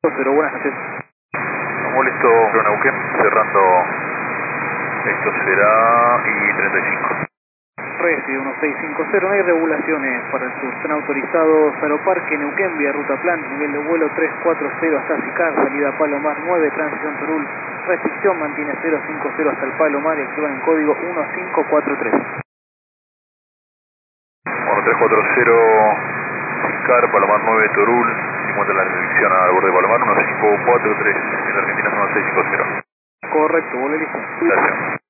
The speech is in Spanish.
Pero buenas noches. Estamos listo, Neuquén, cerrando. Esto será I-35. Reci 1650, no hay regulaciones para el sur. Están autorizados Aeroparque Neuquén, vía ruta plan, nivel de vuelo 340 hasta Sicar, salida Palomar 9, transición Turul. Restricción mantiene 050 hasta el Palomar y activan el código 1543. Bueno, 340, Sicar, Palomar 9, Turul. 50 la restricción al borde de Palomar, 1543. En la Argentina son 650. Correcto, vuelo listo. Gracias.